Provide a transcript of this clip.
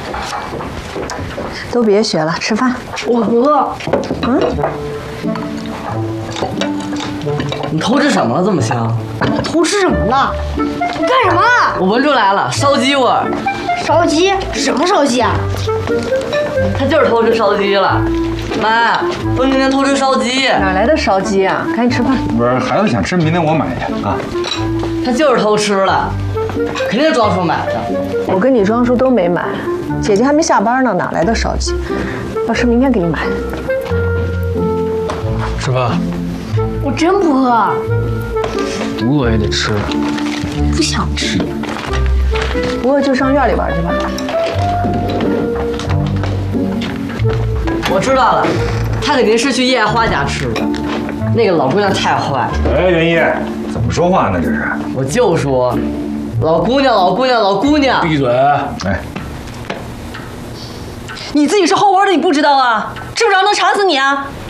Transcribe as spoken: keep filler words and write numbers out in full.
都别学了，吃饭。 我不饿。 嗯。 你偷吃什么了？这么香？ 我偷吃什么了？你干什么？ 我闻出来了，烧鸡味儿。 烧鸡？什么烧鸡啊？ 他就是偷吃烧鸡了。妈，风今天偷吃烧鸡。 哪来的烧鸡啊？赶紧吃饭。 不是，孩子想吃，明天我买去啊。 他就是偷吃了，肯定是庄叔买的。 我跟你庄叔都没买，姐姐还没下班呢，哪来的烧鸡？要吃明天给你买。 吃饭。 我真不饿。 不饿也得吃。 不想吃。 不饿就上院里玩去吧。 我知道了，他肯定是去叶花家吃的。那个老姑娘太坏了。 哎，袁一，怎么说话呢？这是？ 我就说，老姑娘，老姑娘，老姑娘。 闭嘴！ 哎， 你自己是后窝的，你不知道啊？知不知道能馋死你啊？